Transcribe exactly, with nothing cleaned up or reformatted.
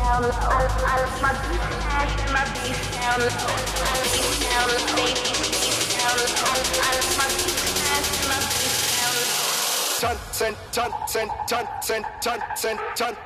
down low. I, I left my beat cash and my beat down low. Beat down low, baby, beat down low. I left my beat cash and my beat down low. Ton, cent, ton, cent, ton, cent, ton, cent, ton.